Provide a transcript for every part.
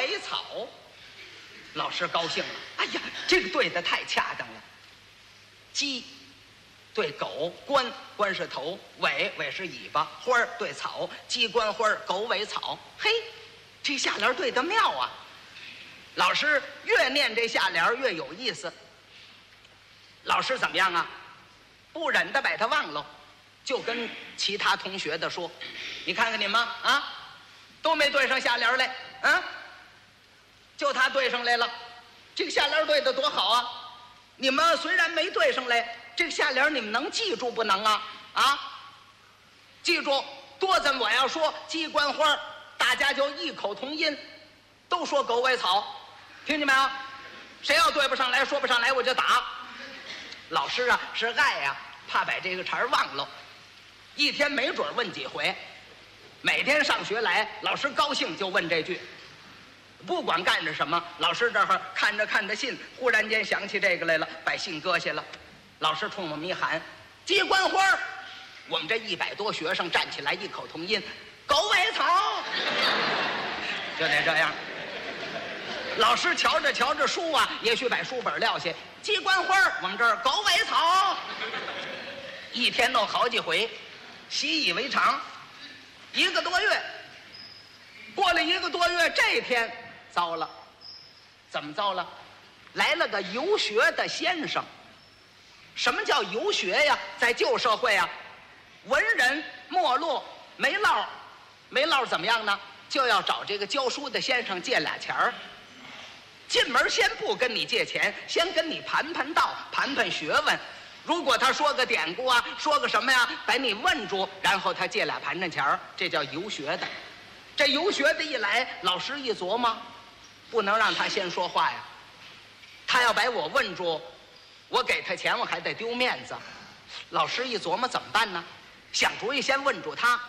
尾草。老师高兴了，哎呀，这个对的太恰当了。鸡对狗，冠是头，尾是尾巴，花儿对草，鸡冠花，狗尾草。嘿，这下联对得妙啊！老师越念这下联越有意思。老师怎么样啊？不忍得把它忘了，就跟其他同学的说：“你看看你们啊，都没对上下联来，就他对上来了。这个下联对得多好啊！你们虽然没对上来，这个下联你们能记住不能啊？记住，多咱我要说鸡冠花，大家就异口同音，都说狗尾草，听见没有？谁要对不上来，说不上来，我就打。”老师啊是爱呀，怕把这个茬忘了，一天没准问几回。每天上学来，老师高兴就问这句，不管干着什么，老师这儿看着信，忽然间想起这个来了，把信搁下了。老师冲我们一喊：“鸡冠花！”我们这100多学生站起来，异口同音：“狗尾草！”就得这样。老师瞧着书啊，也许把书本撂下，鸡冠花，我们这儿狗尾草，一天弄好几回，习以为常。1个多月，过了1个多月，这天糟了，怎么糟了？来了个游学的先生。什么叫游学呀？在旧社会啊，文人没落，没落怎么样呢？就要找这个教书的先生借俩钱儿。进门先不跟你借钱，先跟你盘道，盘学问。如果他说个典故啊，说个什么呀，把你问住，然后他借俩盘缠钱儿，这叫游学的。这游学的一来，老师一琢磨，不能让他先说话呀。他要把我问住，我给他钱，我还得丢面子。老师一琢磨怎么办呢？想主意先问住他，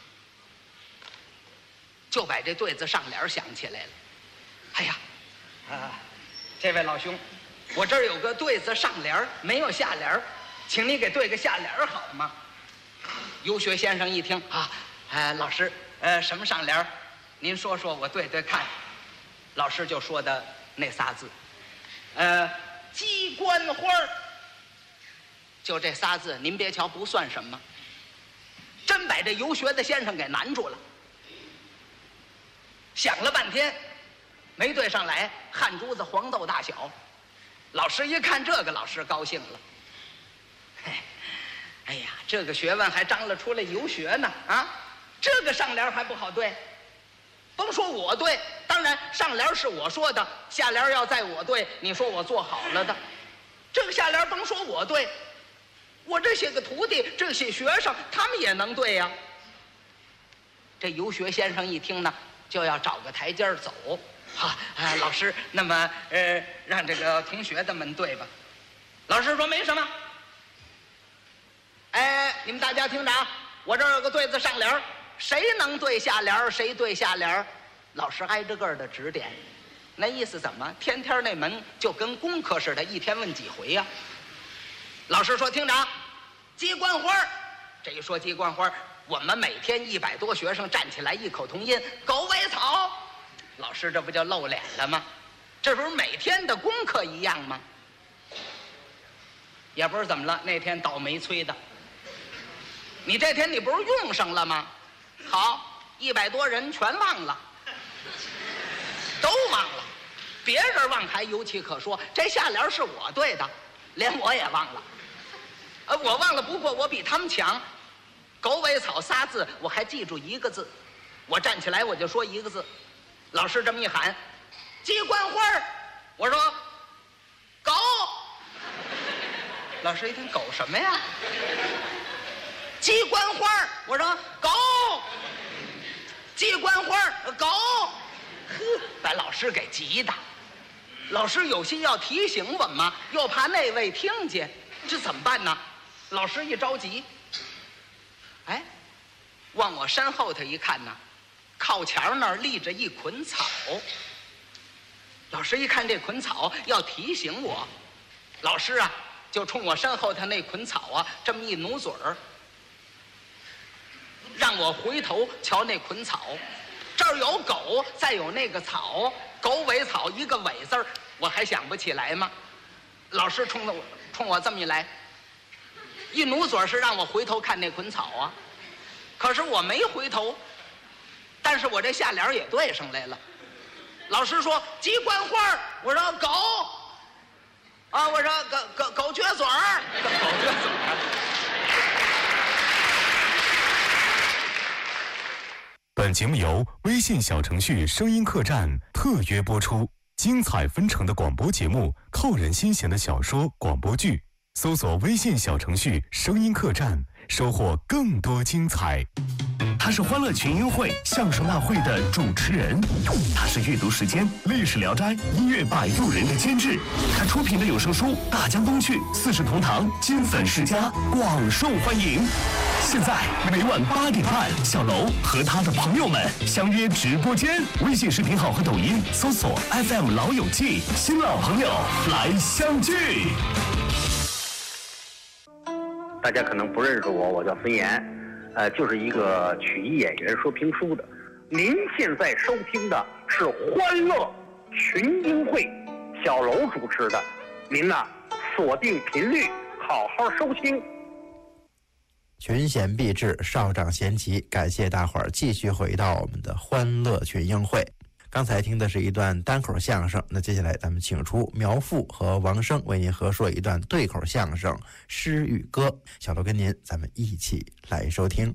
就把这对子上联想起来了。哎呀！这位老兄，我这儿有个对子上联，没有下联，请你给对个下联好吗？游学先生一听老师，什么上联？您说说，我对看。老师就说的那仨字，鸡冠花，就这仨字，您别瞧不算什么，真把这游学的先生给难住了。想了半天。没对上来，汗珠子黄豆大小。老师一看这个，老师高兴了。哎呀，这个学问还张了出来游学呢这个上联还不好对。甭说我对，当然上联是我说的，下联要在我对，你说我做好了的。这个下联甭说我对，我这些个徒弟，这些学生，他们也能对呀。这游学先生一听呢，就要找个台阶走。老师，那么让这个同学的们对吧？老师说没什么。你们大家听着啊，我这儿有个对子上联，谁能对下联，谁对下联。老师挨着个的指点，那意思怎么？天天那门就跟功课似的，一天问几回呀？老师说听着啊，鸡冠花，这一说鸡冠花，我们每天100多学生站起来，异口同音：狗尾草。老师这不就露脸了吗？这不是每天的功课一样吗？也不是怎么了，那天倒霉催的。你这天你不是用上了吗？好，100多人全忘了，都忘了。别人忘还有其可说，这下联是我对的，连我也忘了。我忘了，不过我比他们强。狗尾草仨字，我还记住1个字。我站起来我就说1个字。老师这么一喊，鸡冠花，我说狗。老师一听，狗什么呀？鸡冠花，我说狗。鸡冠花，狗。把老师给急的。老师有心要提醒我们嘛，又怕那位听见，这怎么办呢？老师一着急，往我身后头一看呢，靠墙那儿立着一捆草。老师一看这捆草，要提醒我，老师啊就冲我身后头那捆草啊这么一努嘴儿，让我回头瞧那捆草。 这儿有狗，再有那个草，狗尾草一个尾字儿，我还想不起来吗？老师冲我这么一来，一努嘴是让我回头看那捆草啊，可是我没回头，但是我这下联也对上来了。老师说鸡冠花，我说狗，啊，我说狗撅嘴儿，狗撅嘴儿。 本节目由微信小程序声音客栈特约播出，精彩纷呈的广播节目，扣人心弦的小说、广播剧，搜索微信小程序声音客栈，收获更多精彩。 他是欢乐群英会相声大会的主持人，他是阅读时间、历史聊斋、音乐摆渡人的监制，他出品的有声书《大江东去》《四世同堂》金粉世家广受欢迎。现在每晚8点半，小楼和他的朋友们相约直播间，微信视频号和抖音搜索 FM 老友记，新老朋友来相聚。 大家可能不认识我，我叫孙岩，就是一个曲艺演员，说评书的。您现在收听的是欢乐群英会，小楼主持的，您呐锁定频率，好好收听。 群贤毕至，少长贤齐，感谢大伙儿继续回到我们的欢乐群英会。刚才听的是一段单口相声，那接下来咱们请出苗阜和王声为您合说一段对口相声《诗与歌》。小楼跟您，咱们一起来收听。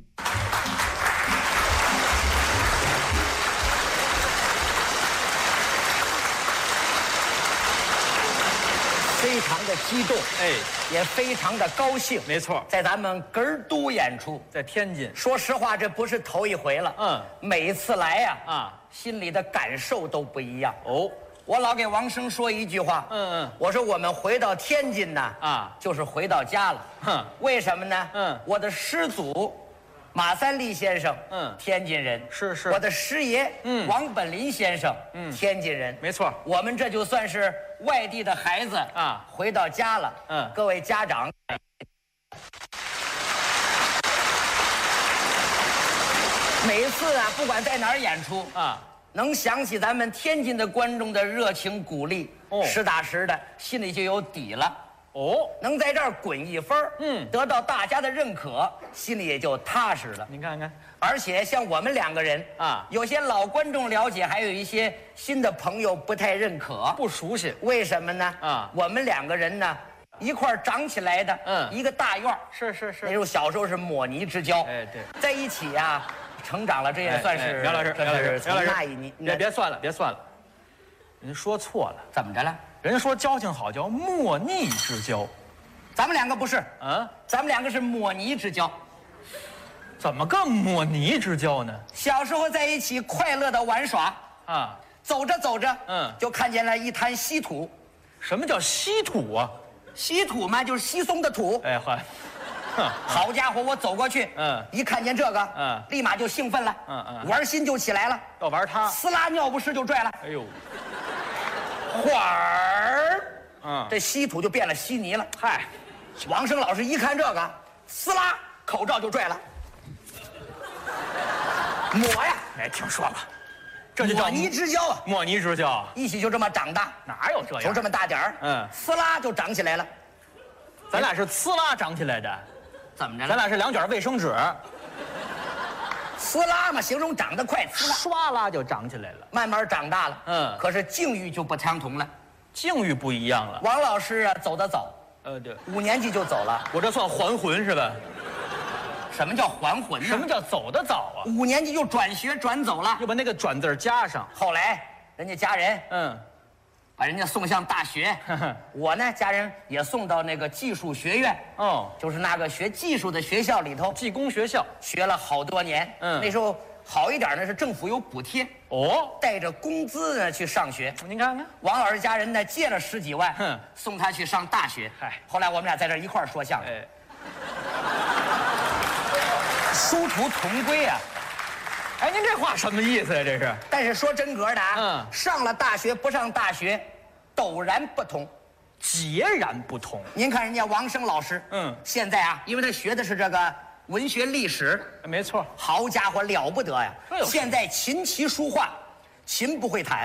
非常的激动，也非常的高兴。 没错， 在咱们哏儿都演出， 在天津。 说实话，这不是头一回了。每一次来呀，心里的感受都不一样。哦，我老给王声说一句话，我说我们回到天津呢，就是回到家了。为什么呢？我的师祖马三立先生，天津人， 是。 我的师爷，王本林先生，天津人， 没错。 我们这就算是外地的孩子回到家了。各位家长，每一次不管在哪儿演出能想起咱们天津的观众的热情鼓励，实打实的心里就有底了。能在这儿滚一分得到大家的认可，心里也就踏实了。 您看看， 而且像我们两个人有些老观众了解，还有一些新的朋友不太认可， 不熟悉。 为什么呢？我们两个人呢，一块儿长起来的，一个大院是。 那时候小时候是抹泥之交， 对， 在一起成长了，这也算是。 苗老师， 从那一年， 别算了，您说错了。 怎么着了？ 人家说交情好叫莫逆之交， 咱们两个不是，咱们两个是抹泥之交。 怎么个抹泥之交呢？ 小时候在一起快乐的玩耍走着走着，就看见了一滩稀土。 什么叫稀土啊？ 稀土嘛，就是稀松的土。好家伙，我走过去，一看见这个，立马就兴奋了，玩心就起来了， 要玩它， 撕拉尿不湿就拽了。 哎呦， 会儿，这稀土就变了稀泥了。 嗨， 王声老师一看这个，撕拉口罩就拽了，抹呀， 听说了，这就叫抹泥之交啊！ 抹泥之交， 一起就这么长大， 哪有这样？ 就这么大点儿，撕拉就长起来了。 咱俩是呲拉长起来的， 怎么着？ 咱俩是2卷卫生纸， 呲拉嘛，形容长得快， 唰啦就长起来了， 慢慢长大了。可是境遇就不相同了， 境遇不一样了。 王老师走得早， 对 ，5年级就走了。 我这算还魂是吧？ 什么叫还魂呢？ 什么叫走得早啊 ？5年级就转学转走了， 又把那个转字加上。 后来人家家人，把人家送上大学，我呢，家人也送到那个技术学院，就是那个学技术的学校里头， 技工学校， 学了好多年。那时候好一点呢，是政府有补贴，带着工资呢去上学。 您看看， 王老师家人呢借了10几万，送他去上大学。后来我们俩在这一块儿说相声，殊途同归啊。 您这话什么意思呀？这是。 但是说真格的上了大学不上大学，陡然不同， 截然不同。 您看人家王声老师，现在因为他学的是这个文学历史， 没错。 好家伙，了不得呀！ 这有什么现在琴棋书画，琴不会弹，